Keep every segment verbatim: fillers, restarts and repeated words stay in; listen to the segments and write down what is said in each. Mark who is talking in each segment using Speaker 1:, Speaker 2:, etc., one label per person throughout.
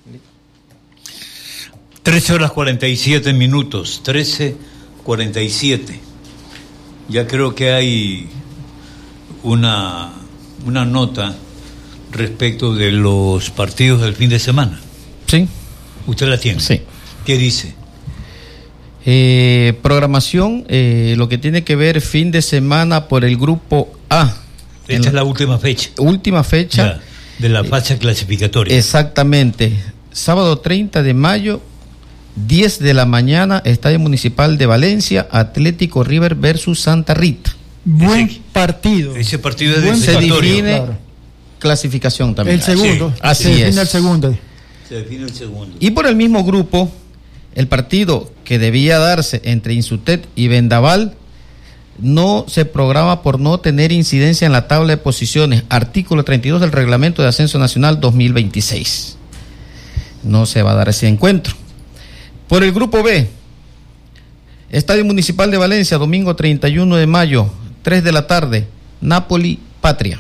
Speaker 1: trece horas cuarenta y siete minutos, trece cuarenta y siete. Ya creo que hay una, una nota respecto de los partidos del fin de semana.
Speaker 2: Sí.
Speaker 1: ¿Usted la tiene?
Speaker 2: Sí.
Speaker 1: ¿Qué dice?
Speaker 2: Eh, programación, eh, lo que tiene que ver fin de semana por el grupo A.
Speaker 1: Esta es la última fecha.
Speaker 2: Última fecha.
Speaker 1: Ya, de la fase clasificatoria.
Speaker 2: Exactamente. Sábado treinta de mayo, diez de la mañana, Estadio Municipal de Valencia, Atlético River versus Santa Rita.
Speaker 3: Buen
Speaker 1: ese,
Speaker 3: partido.
Speaker 1: Ese partido es
Speaker 3: Buen
Speaker 1: de
Speaker 2: Se define
Speaker 3: claro.
Speaker 2: clasificación también.
Speaker 3: El segundo.
Speaker 1: Sí,
Speaker 2: así
Speaker 3: se define
Speaker 2: es.
Speaker 3: el segundo.
Speaker 1: Se define el segundo.
Speaker 2: Y por el mismo grupo, el partido que debía darse entre Insutet y Vendaval no se programa por no tener incidencia en la tabla de posiciones, artículo treinta y dos del Reglamento de Ascenso Nacional dos mil veintiséis. No se va a dar ese encuentro. Por el grupo B, Estadio Municipal de Valencia, domingo treinta y uno de mayo, tres de la tarde, Napoli Patria.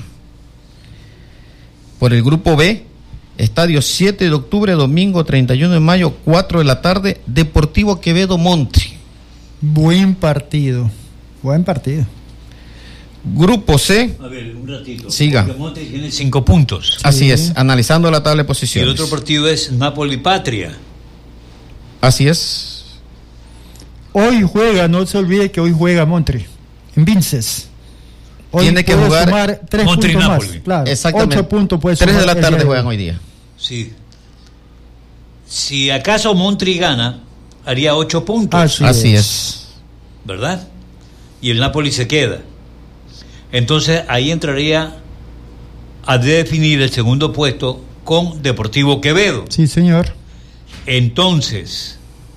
Speaker 2: Por el grupo B, Estadio siete de octubre, domingo treinta y uno de mayo, cuatro de la tarde, Deportivo Quevedo Monte.
Speaker 3: Buen partido. Buen partido.
Speaker 2: Grupo C.
Speaker 1: A ver, un ratito.
Speaker 2: Siga.
Speaker 1: Porque Monte tiene cinco puntos.
Speaker 2: Así
Speaker 3: Sí.
Speaker 2: es, analizando la tabla de
Speaker 1: Y
Speaker 2: posiciones.
Speaker 1: el otro partido es Napoli Patria.
Speaker 2: Así es.
Speaker 3: Hoy juega, no se olvide que hoy juega Montri en Vinces. Hoy
Speaker 2: Tiene que
Speaker 3: puede
Speaker 2: jugar
Speaker 3: sumar tres
Speaker 1: Montri
Speaker 3: puntos
Speaker 1: Napoli.
Speaker 3: más. Claro,
Speaker 2: Exactamente.
Speaker 3: ocho puntos puede
Speaker 2: Tres de
Speaker 3: sumar
Speaker 2: la
Speaker 3: el
Speaker 2: tarde
Speaker 3: día de
Speaker 2: juegan hoy día.
Speaker 1: Sí. Si acaso Montri gana, haría ocho puntos.
Speaker 3: Así
Speaker 2: Así
Speaker 3: es.
Speaker 2: es.
Speaker 1: ¿Verdad? Y el Napoli se queda. Entonces ahí entraría a definir el segundo puesto con Deportivo Quevedo.
Speaker 3: Sí, señor.
Speaker 1: Entonces,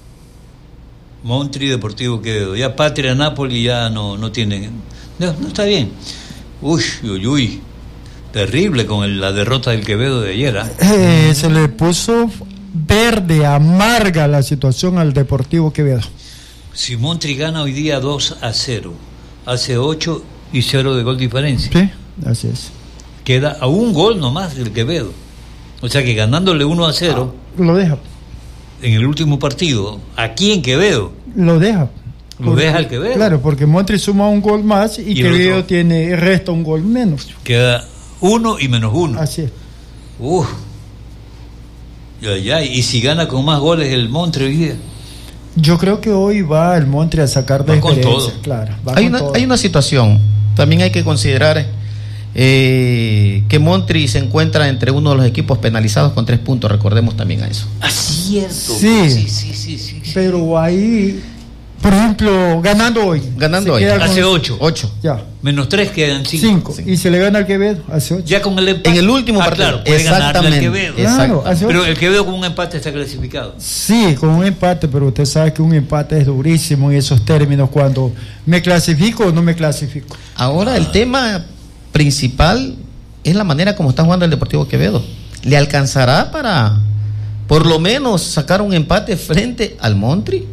Speaker 1: Montri, Deportivo Quevedo. Ya Patria, Napoli ya no, no tienen. No, no está bien. Uy, uy, uy. Terrible con el, la derrota del Quevedo de ayer. ¿eh?
Speaker 3: Eh, se le puso verde, amarga la situación al Deportivo Quevedo.
Speaker 1: Si Montri gana hoy día dos a cero, hace ocho y cero de gol diferencia.
Speaker 3: Sí, así es.
Speaker 1: Queda a un gol nomás del Quevedo. O sea que ganándole uno a cero
Speaker 3: Lo deja.
Speaker 1: en el último partido, aquí en Quevedo,
Speaker 3: Lo deja.
Speaker 1: lo
Speaker 3: Porque-
Speaker 1: deja el Quevedo.
Speaker 3: Claro, porque Montri suma un gol más y,
Speaker 1: Y el
Speaker 3: Quevedo
Speaker 1: otro-
Speaker 3: tiene, resta un gol menos.
Speaker 1: Queda uno y menos uno.
Speaker 3: Así es.
Speaker 1: Uf. Ya, ya. Y si gana con más goles el Montre hoy día.
Speaker 3: Yo creo que hoy va el Montri a sacar de
Speaker 1: Va con
Speaker 3: diferencia.
Speaker 1: todo.
Speaker 3: Claro, va
Speaker 2: Hay
Speaker 3: con
Speaker 2: una,
Speaker 3: todo.
Speaker 2: hay una situación, también hay que considerar eh, que Montri se encuentra entre uno de los equipos penalizados con tres puntos, recordemos también a eso.
Speaker 1: Ah, cierto.
Speaker 3: Sí.
Speaker 1: Sí, sí, sí, sí, sí.
Speaker 3: Pero ahí, por ejemplo, ganando hoy.
Speaker 2: Ganando
Speaker 3: se
Speaker 2: hoy.
Speaker 3: queda con-
Speaker 1: Hace ocho.
Speaker 2: Ocho.
Speaker 3: Ya,
Speaker 1: Menos tres quedan cinco.
Speaker 3: cinco.
Speaker 2: Sí.
Speaker 3: Y se le gana al Quevedo, hace ocho.
Speaker 1: Ya con el empate.
Speaker 2: En el último
Speaker 1: Ah,
Speaker 2: partido.
Speaker 1: claro, puede ganarle al
Speaker 2: Exactamente.
Speaker 1: Quevedo.
Speaker 3: Claro,
Speaker 2: Exacto.
Speaker 3: hace
Speaker 1: Pero
Speaker 3: ocho.
Speaker 1: el Quevedo con un empate está clasificado.
Speaker 3: Sí, con un empate, pero usted sabe que un empate es durísimo en esos términos, cuando me clasifico o no me clasifico.
Speaker 2: Ahora el tema principal es la manera como está jugando el Deportivo Quevedo. ¿Le alcanzará para por lo menos sacar un empate frente al Montri?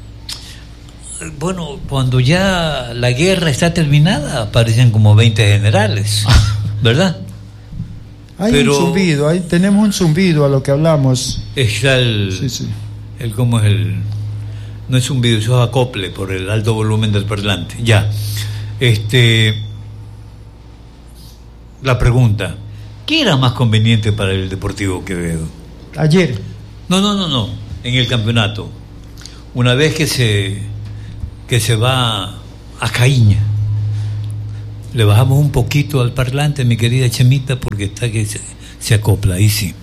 Speaker 1: Bueno, cuando ya la guerra está terminada, aparecen como veinte generales, ¿verdad?
Speaker 3: Hay
Speaker 1: Pero-
Speaker 3: un zumbido, ahí tenemos un zumbido a lo que hablamos.
Speaker 1: Está el,
Speaker 3: Sí, sí.
Speaker 1: el ¿cómo es el? No es un video, eso es acople por el alto volumen del parlante. Ya. Este. La pregunta: ¿qué era más conveniente para el Deportivo Quevedo?
Speaker 3: Ayer.
Speaker 1: No, no, no, no. En el campeonato. Una vez que se que se va a Caíña. Le bajamos un poquito al parlante, mi querida Chemita, porque está que se, se acopla, ahí sí.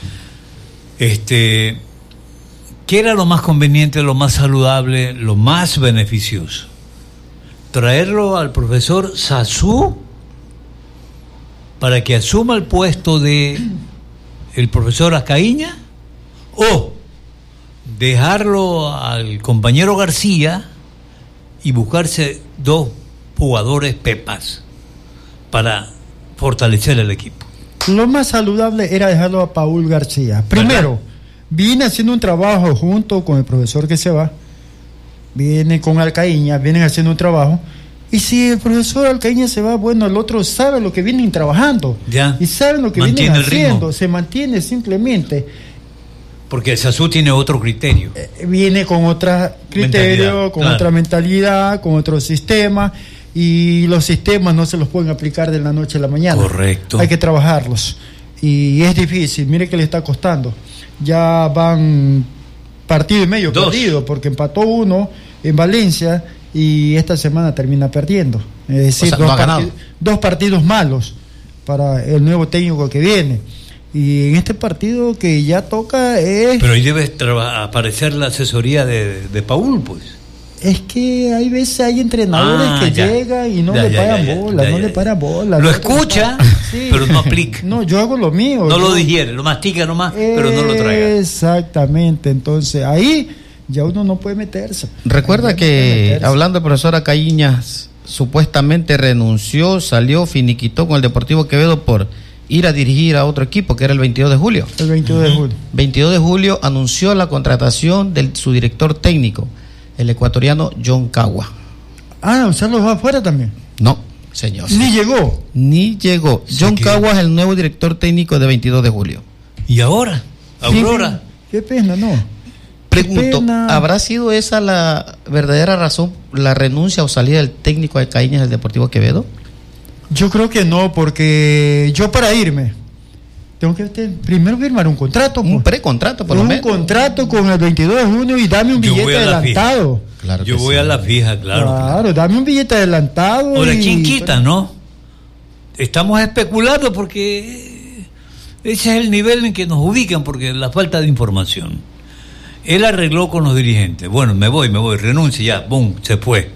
Speaker 1: Este, ¿qué era lo más conveniente, lo más saludable, lo más beneficioso? ¿Traerlo al profesor Sazú para que asuma el puesto de el profesor Ascaíña? ¿O dejarlo al compañero García y buscarse dos jugadores pepas para fortalecer el equipo?
Speaker 3: Lo más saludable era dejarlo a Paul García. Primero,
Speaker 1: ¿verdad?
Speaker 3: viene haciendo un trabajo junto con el profesor que se va, viene con Alcaíña, vienen haciendo un trabajo, y si el profesor Alcaíña se va, bueno, el otro sabe lo que vienen trabajando,
Speaker 1: Ya.
Speaker 3: y saben lo que
Speaker 1: Mantiene
Speaker 3: vienen
Speaker 1: el ritmo.
Speaker 3: haciendo, se mantiene simplemente.
Speaker 1: Porque el SASU tiene otro criterio.
Speaker 3: Eh, viene con otro criterio, mentalidad, con claro. otra mentalidad, con otro sistema, y los sistemas no se los pueden aplicar de la noche a la mañana.
Speaker 1: Correcto.
Speaker 3: Hay que trabajarlos. Y es difícil, mire que le está costando. Ya van partido y medio Dos. perdido, porque empató uno en Valencia y esta semana termina perdiendo. Es decir, o sea, dos, no partid- dos partidos malos para el nuevo técnico que viene. Y en este partido que ya toca es...
Speaker 1: Pero ahí debe traba- aparecer la asesoría de, de Paul, pues.
Speaker 3: Es que hay veces hay entrenadores ah, que ya. llegan y no
Speaker 1: ya,
Speaker 3: le
Speaker 1: ya,
Speaker 3: paran
Speaker 1: ya,
Speaker 3: bola,
Speaker 1: ya,
Speaker 3: no
Speaker 1: ya,
Speaker 3: le paran bola.
Speaker 1: Lo
Speaker 3: no
Speaker 1: escucha, sí. pero no aplica.
Speaker 3: No, yo hago lo mío.
Speaker 1: No
Speaker 3: yo...
Speaker 1: lo digiere, lo mastica nomás, eh, pero no lo traga.
Speaker 3: Exactamente, entonces ahí ya uno no puede meterse.
Speaker 2: Recuerda
Speaker 3: no
Speaker 2: que, meterse. hablando de profesora Caíñas, supuestamente renunció, salió, finiquitó con el Deportivo Quevedo por ir a dirigir a otro equipo, que era el veintidós de julio.
Speaker 3: El veintidós de julio.
Speaker 2: veintidós de julio anunció la contratación de su director técnico, el ecuatoriano John Cagua.
Speaker 3: Ah, o sea, los va afuera también.
Speaker 2: No, señor.
Speaker 3: Ni llegó.
Speaker 2: Ni llegó. John Cagua es el nuevo director técnico de veintidós de julio.
Speaker 1: ¿Y ahora? ¿Aurora?
Speaker 3: Sí, qué pena, ¿no?
Speaker 2: Pregunto, ¿habrá sido esa la verdadera razón, la renuncia o salida del técnico de Caíñas del Deportivo Quevedo?
Speaker 3: Yo creo que no, porque yo para irme tengo que te, primero firmar un contrato.
Speaker 2: Un pues. precontrato, por
Speaker 3: un
Speaker 2: lo menos.
Speaker 3: Un contrato con el veintidós de junio y dame un
Speaker 1: yo
Speaker 3: billete adelantado.
Speaker 1: Claro yo voy sí. a la fija, claro.
Speaker 3: Claro, claro. Dame un billete adelantado.
Speaker 1: Ahora,
Speaker 3: y...
Speaker 1: ¿quién quita, no? Estamos especulando porque ese es el nivel en que nos ubican, porque la falta de información. Él arregló con los dirigentes. Bueno, me voy, me voy, renuncio ya, boom, se fue.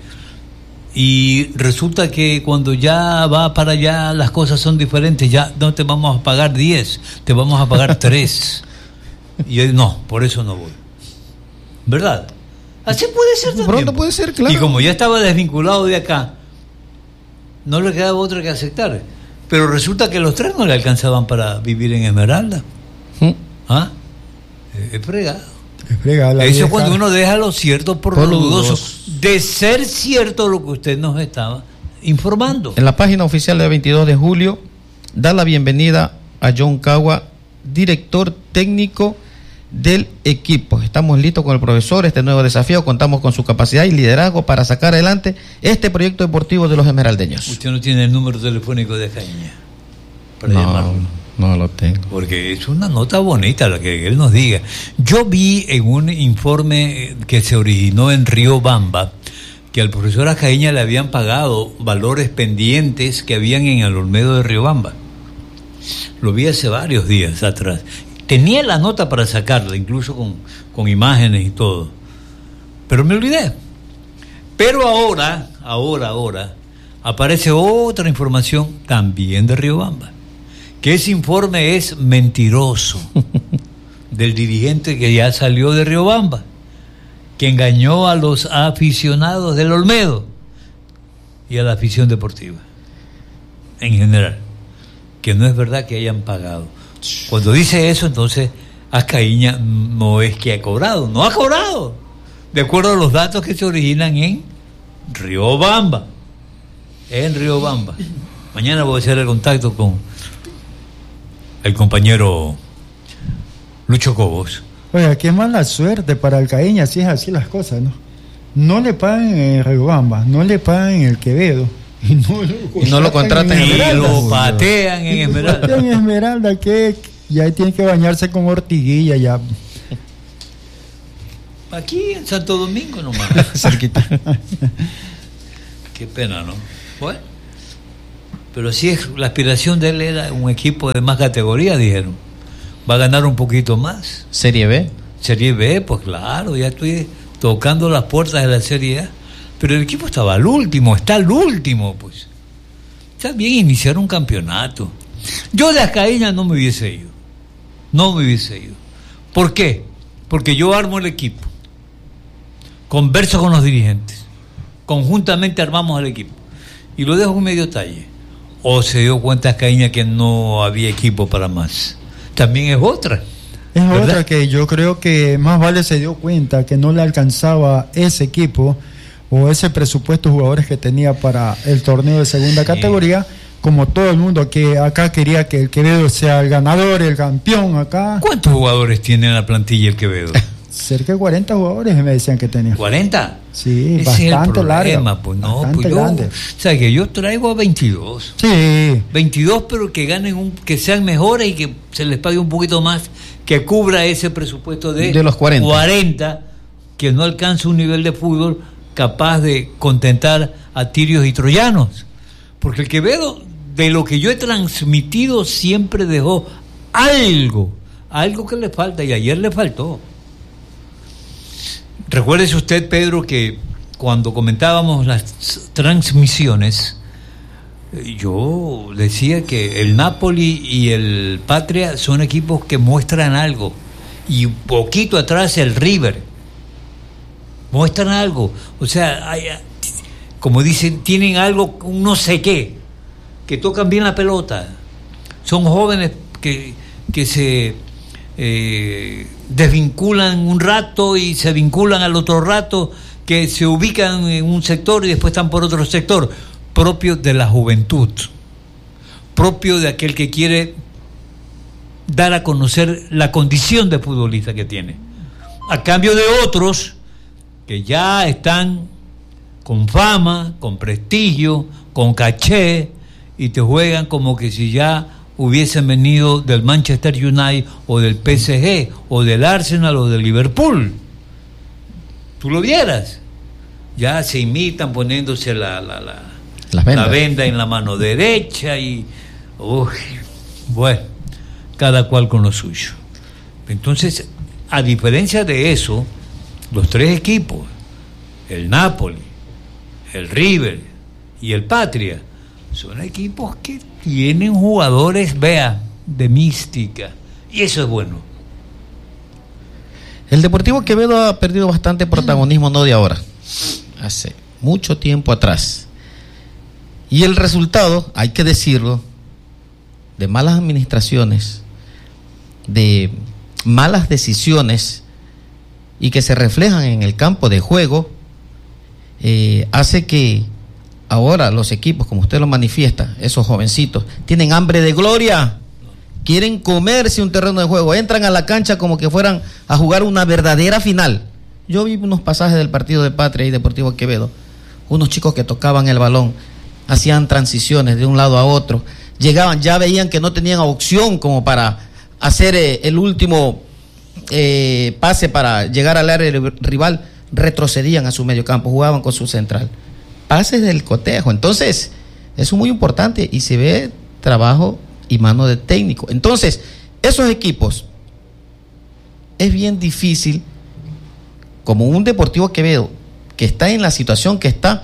Speaker 1: Y resulta que cuando ya va para allá las cosas son diferentes, ya no te vamos a pagar diez, te vamos a pagar tres. Y él, no, por eso no voy. ¿Verdad? Así puede ser también.
Speaker 2: Pronto puede ser, claro.
Speaker 1: Y como ya estaba desvinculado de acá, no le quedaba otra que aceptar. Pero resulta que los tres no le alcanzaban para vivir en Esmeralda. ¿Mm? ¿Ah? Es fregado. Eso es cuando uno deja lo cierto por, por lo dudoso. De ser cierto lo que usted nos estaba informando.
Speaker 2: En la página oficial de veintidós de julio da la bienvenida a John Cagua, director técnico del equipo. Estamos listos con el profesor, este nuevo desafío, contamos con su capacidad y liderazgo para sacar adelante este proyecto deportivo de los esmeraldeños.
Speaker 1: Usted no tiene el número telefónico de Caíñas para
Speaker 2: no.
Speaker 1: llamarlo.
Speaker 2: No lo tengo.
Speaker 1: Porque es una nota bonita la que él nos diga. Yo vi en un informe que se originó en Riobamba que al profesor Acaíña le habían pagado valores pendientes que habían en el Olmedo de Riobamba. Lo vi hace varios días atrás. Tenía la nota para sacarla, incluso con, con imágenes y todo. Pero me olvidé. Pero ahora, ahora, ahora, aparece otra información también de Riobamba. Que ese informe es mentiroso del dirigente que ya salió de Riobamba, que engañó a los aficionados del Olmedo y a la afición deportiva en general, que no es verdad que hayan pagado. Cuando dice eso, entonces Acaíña no es que ha cobrado, no ha cobrado, de acuerdo a los datos que se originan en Riobamba, en Riobamba. Mañana voy a hacer el contacto con el compañero Lucho Cobos.
Speaker 3: Oiga, qué mala suerte para Alcaíña si es así las cosas, ¿no? No le pagan en Riobamba, no le pagan en el Quevedo y no lo,
Speaker 2: y no lo contratan en
Speaker 1: Esmeralda. Y lo patean en Esmeralda.
Speaker 3: Lo patean en Esmeralda, que ya tiene que bañarse con ortiguilla ya.
Speaker 1: Aquí en Santo Domingo nomás.
Speaker 2: Cerquita.
Speaker 1: Qué pena, ¿no? Bueno. Pero sí, es, la aspiración de él era un equipo de más categoría, dijeron. Va a ganar un poquito más.
Speaker 2: ¿Serie B?
Speaker 1: Serie B, pues claro, ya estoy tocando las puertas de la Serie A. Pero el equipo estaba al último, está al último, pues. Está bien iniciar un campeonato. Yo de Acaíña no me hubiese ido. No me hubiese ido. ¿Por qué? Porque yo armo el equipo. Converso con los dirigentes. Conjuntamente armamos el equipo. Y lo dejo en medio talle. O se dio cuenta Acaíña que no había equipo para más. También es otra.
Speaker 3: Es ¿verdad? Otra que yo creo que más vale se dio cuenta que no le alcanzaba ese equipo o ese presupuesto de jugadores que tenía para el torneo de segunda sí. categoría, como todo el mundo que acá quería que el Quevedo sea el ganador, el campeón acá.
Speaker 1: ¿Cuántos jugadores tiene en la plantilla el Quevedo?
Speaker 3: Cerca de cuarenta jugadores me decían que tenía.
Speaker 1: ¿cuarenta?
Speaker 3: Sí,
Speaker 1: ese
Speaker 3: bastante
Speaker 1: es el problema,
Speaker 3: larga,
Speaker 1: pues no,
Speaker 3: bastante
Speaker 1: pues yo,
Speaker 3: grande.
Speaker 1: o sea que yo traigo a veintidós.
Speaker 3: Sí.
Speaker 1: veintidós, pero que ganen un, que sean mejores y que se les pague un poquito más, que cubra ese presupuesto de,
Speaker 2: de los cuarenta.
Speaker 1: cuarenta, que no alcanza un nivel de fútbol capaz de contentar a tirios y troyanos. Porque el Quevedo, de lo que yo he transmitido, siempre dejó algo, algo que le falta, y ayer le faltó. Recuérdese usted, Pedro, que cuando comentábamos las transmisiones, yo decía que el Napoli y el Patria son equipos que muestran algo, y un poquito atrás el River muestran algo, o sea, hay, como dicen, tienen algo, un no sé qué, que tocan bien la pelota, son jóvenes que, que se eh, desvinculan un rato y se vinculan al otro rato, que se ubican en un sector y después están por otro sector, propio de la juventud, propio de aquel que quiere dar a conocer la condición de futbolista que tiene, a cambio de otros que ya están con fama, con prestigio, con caché, y te juegan como que si ya hubiesen venido del Manchester United o del P S G o del Arsenal o del Liverpool. Tú lo vieras, ya se imitan poniéndose la la, la, la venda en la mano derecha y uy, bueno, cada cual con lo suyo. Entonces, a diferencia de eso, los tres equipos, el Napoli, el River y el Patria, son equipos que tienen jugadores, vea, de mística, y eso es bueno.
Speaker 2: El Deportivo Quevedo ha perdido bastante protagonismo, no de ahora, hace mucho tiempo atrás. Y el resultado, hay que decirlo, de malas administraciones, de malas decisiones, y que se reflejan en el campo de juego, eh, hace que ahora los equipos, como usted lo manifiesta, esos jovencitos, tienen hambre de gloria, quieren comerse un terreno de juego, entran a la cancha como que fueran a jugar una verdadera final. Yo vi unos pasajes del partido de Patria y Deportivo Quevedo, unos chicos que tocaban el balón, hacían transiciones de un lado a otro, llegaban, ya veían que no tenían opción como para hacer eh, el último eh, pase para llegar al área rival, retrocedían a su medio campo, jugaban con su central. Pases del cotejo. Entonces, eso es muy importante y se ve trabajo y mano de técnico. Entonces, esos equipos es bien difícil, como un Deportivo Quevedo que está en la situación que está,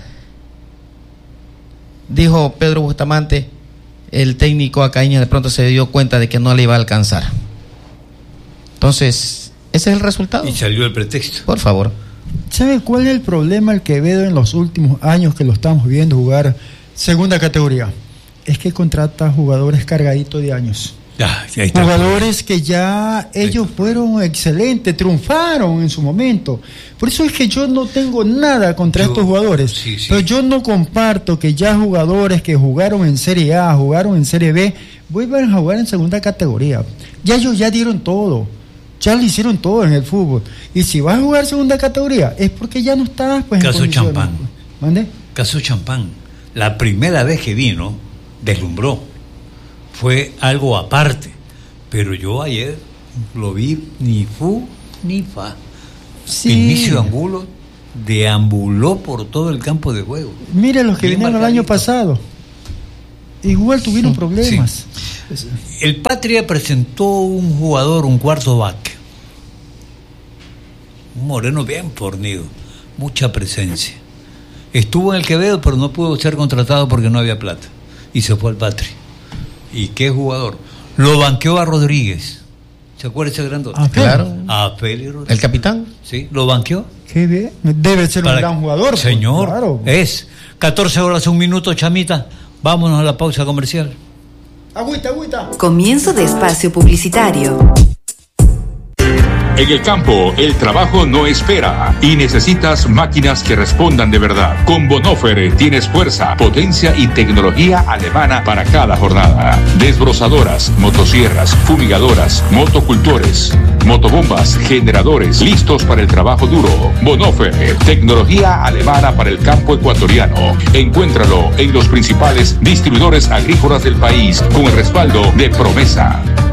Speaker 2: dijo Pedro Bustamante, el técnico acaíño de pronto se dio cuenta de que no le iba a alcanzar. Entonces, ese es el resultado.
Speaker 1: Y salió el pretexto.
Speaker 2: Por favor.
Speaker 3: ¿Sabe cuál es el problema el Quevedo en los últimos años que lo estamos viendo jugar segunda categoría? Es que contrata jugadores cargaditos de años.
Speaker 1: Ah, ahí está.
Speaker 3: Jugadores que ya ellos fueron excelentes, triunfaron en su momento. Por eso es que yo no tengo nada contra yo, estos jugadores. Sí, sí. Pero yo no comparto que ya jugadores que jugaron en Serie A, jugaron en Serie B, vuelvan a jugar en segunda categoría. Ya ellos ya dieron todo. Ya lo hicieron todo en el fútbol. Y si vas a jugar segunda categoría, es porque ya no estás pues,
Speaker 1: en Caso Champán.
Speaker 3: ¿Mande?
Speaker 1: Caso Champán. La primera vez que vino, deslumbró. Fue algo aparte. Pero yo ayer lo vi ni fu ni fa. Sí. Inicio Angulo deambuló por todo el campo de juego.
Speaker 3: Mira los que vinieron el año pasado. Igual tuvieron sí. problemas.
Speaker 1: Sí. El Patria presentó un jugador, un cuarto back, un moreno bien fornido, mucha presencia. Estuvo en el Quevedo, pero no pudo ser contratado porque no había plata. Y se fue al Patria. ¿Y qué jugador? Lo banqueó a Rodríguez. ¿Se acuerda ese grandote?
Speaker 2: Ah, claro.
Speaker 1: A Félix Rodríguez.
Speaker 2: ¿El capitán?
Speaker 1: Sí, lo banqueó.
Speaker 3: Qué bien. Debe ser Para... un gran jugador.
Speaker 1: Señor,
Speaker 3: pues, claro.
Speaker 1: Es. catorce horas, un minuto, Chamita. Vámonos a la pausa comercial.
Speaker 3: Agüita, agüita.
Speaker 4: Comienzo de espacio publicitario. En el campo, el trabajo no espera y necesitas máquinas que respondan de verdad. Con Bonhoeffer tienes fuerza, potencia y tecnología alemana para cada jornada. Desbrozadoras, motosierras, fumigadoras, motocultores, motobombas, generadores, listos para el trabajo duro. Bonhoeffer, tecnología alemana para el campo ecuatoriano. Encuéntralo en los principales distribuidores agrícolas del país con el respaldo de Promesa.